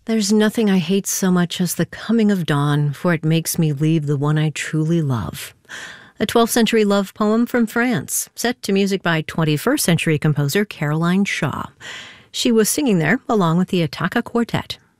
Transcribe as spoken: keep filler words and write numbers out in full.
There's nothing I hate so much as the coming of dawn, for it makes me leave the one I truly love. A twelfth century love poem from France, set to music by twenty-first century composer Caroline Shaw. She was singing there along with the Attacca Quartet.